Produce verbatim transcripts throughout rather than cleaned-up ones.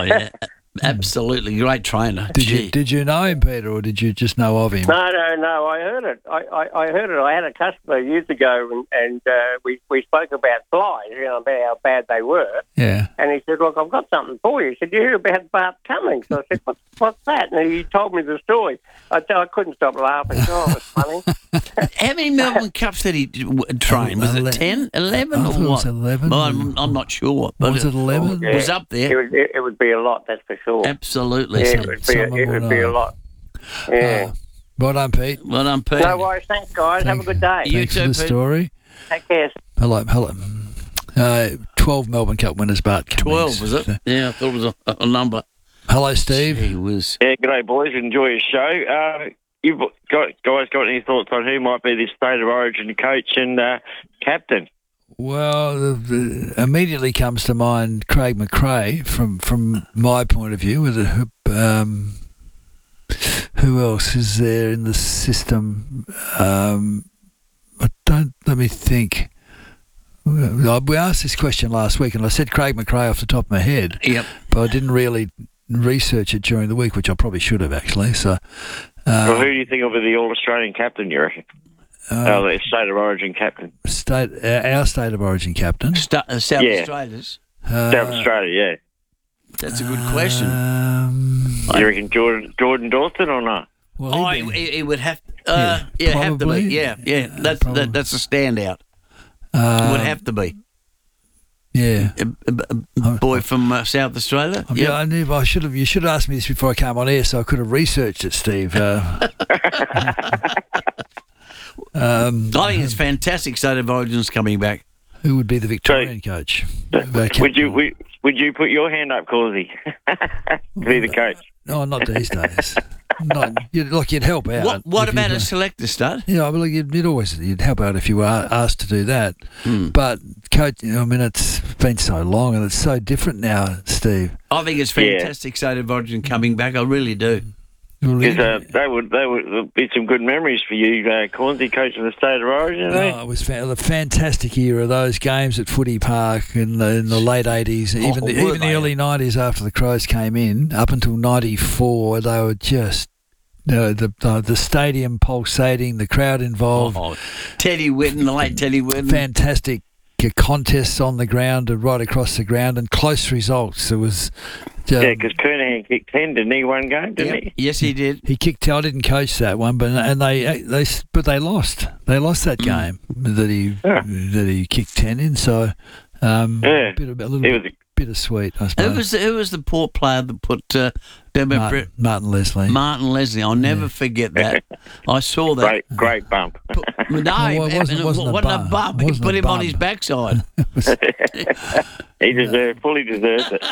yeah. Absolutely great trainer. Did Gee. you did you know him, Peter, or did you just know of him? No, no, no. I heard it. I, I, I heard it. I had a customer years ago, and, and uh, we we spoke about flies, you know, about how bad they were. Yeah. And he said, "Look, I've got something for you." He said, "You hear about Bart Cummings?" So I said, "What's what's that?" And he told me the story. I, I couldn't stop laughing. Oh, it was funny. How many Melbourne Cups did he d- train? Was it ten, eleven, I or thought it was what? eleven. Well, I'm, I'm not sure. But Was it eleven? Yeah. It was up It there. would, it, it would be a lot, that's for sure. Absolutely. Yeah, So- it would be, a, someone it will would be a know. lot. Yeah. Oh, well done, Pete. Well done, Pete. No worries. Thanks, guys. Have a good day. You Thanks too, for the Pete. story. Take care. Hello, hello. Uh, twelve Melbourne Cup winners, Bart Cummings. Twelve, was it? Yeah, I thought it was a, a number. Hello, Steve. He was. Yeah, g'day boys. Enjoy your show. Uh, you've got guys got any thoughts on who might be the State of Origin coach and uh, captain? Well, the, the, immediately comes to mind Craig McRae from from my point of view. With a, um, who else is there in the system? Um, I don't. Let me think. We asked this question last week, and I said Craig McRae off the top of my head. Yep. But I didn't really research it during the week, which I probably should have actually. So, uh, Well, who do you think will be the All-Australian captain, you reckon? uh, oh, the State of Origin captain. state uh, our state of origin captain, Sta- uh, South Yeah. Australia's. uh, South Australia, That's a good question. Um, yeah. You reckon Jordan, Jordan Dawson or not? well, Oh, he'd he, be- he, he would have. Uh, yeah, Yeah, have to probably. be. Yeah, yeah. Uh, That's probably. that, that's a standout. uh, would have to be yeah. a, a- a boy from uh, South Australia. Yeah, Yeah. I knew. I should have. You should have asked me this before I came on air, so I could have researched it, Steve. Uh, um, I think it's fantastic. State of Origin's coming back. who would be the Victorian coach? The Would you captain. would, would you put your hand up, Causey, to be the coach? No, not these days. Not, you'd, like you'd help out. What What if about you'd- a selector stud? Yeah, well, you'd, you'd always you'd help out if you were asked to do that. Hmm. But coach, I mean, it's been so long and it's so different now, Steve. I think it's Yeah. fantastic. State of Origin coming back. I really do. Well, Because yeah. uh, that would that would be some good memories for you, uh, Causey, coaching the State of Origin. Oh, eh? it was fa- the fantastic era. Those games at Footy Park in the, in the late eighties, even Oh, the, were even the they? early nineties after the Crows came in, up until ninety-four, they were just uh, the, the the stadium pulsating, the crowd involved, Oh, Teddy Whitten, the late Teddy Whitten. fantastic uh, contests on the ground and right across the ground, and close results. It was. Uh, Yeah, because Kernahan kicked ten, didn't he? One game, didn't Yep. he? Yes, he did. He kicked. I didn't coach that one, but and they they but they lost. They lost that game that he Yeah. that he kicked ten in. So um, Yeah. a, bit, a little It bit was bittersweet, I Who suppose. was the, who was the poor player that put uh, Martin, Martin, Martin Leslie. Martin Leslie? I'll never forget that. I saw that. great, great bump. Put- no, Well, it wasn't- it wasn't a wasn't a bum. bum. He Wasn't put a him on bum. his backside. He deserved, fully deserves it.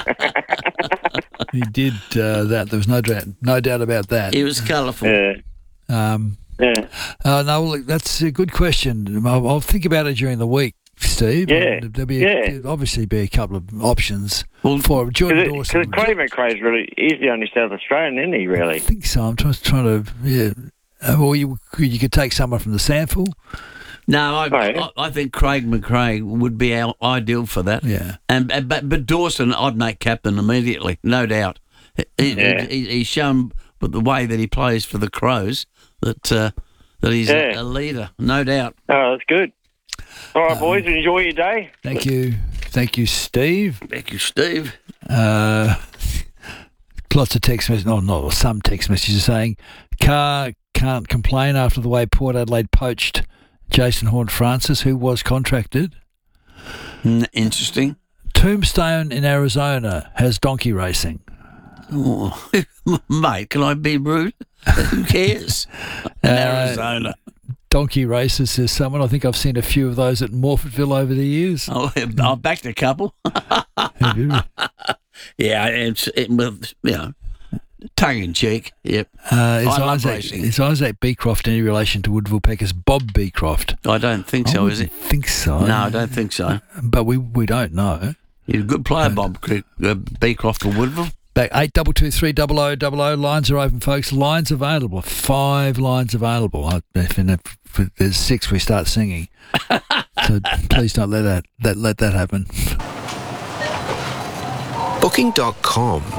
He did uh, that. There was no doubt, no doubt about that. He was colourful. yeah, Um, yeah. uh, no, look, that's a good question. I'll, I'll think about it during the week, Steve. Yeah, There'll be a, yeah. there'll obviously be a couple of options Well, for Jordan Because Dawson. Craig McRae's really, he's the only South Australian, isn't he, I really? think so. I'm trying, trying to, yeah. Uh, well, you, you could take someone from the Sandful. No, I, Right. I, I think Craig McRae would be our ideal for that. Yeah. And, and but, but Dawson, I'd make captain immediately, no doubt. He, Yeah. he, he's shown with the way that he plays for the Crows that uh, that he's Yeah. a, a leader, no doubt. Oh, that's good. All right, boys, enjoy your day. Thank you. Thank you, Steve. Thank you, Steve. Uh, lots of text messages, no, no, some text messages saying Carr can't complain after the way Port Adelaide poached Jason Horne-Francis, who was contracted. Mm, interesting. Tombstone in Arizona has donkey racing. Oh, mate, can I be rude? Who cares? In Uh, Arizona. Donkey races, says someone. I think I've seen a few of those at Morfettville over the years. Oh, I backed a couple. Have you? Yeah, it's it, with you know, tongue in cheek. Yep. Uh, is, I love Isaac, racing. is Isaac Beecroft any relation to Woodville Peckers' Bob Beecroft? I don't think so, I is it? wouldn't think so. No, I don't think so. But we we don't know. He's a good player, Bob Cre- uh, Beecroft for Woodville. Back eight double two three double o double o. Lines are open, folks. Lines available. Five lines available. I- If, if, if there's six, we start singing. So please don't let that, that let that happen. Booking dot com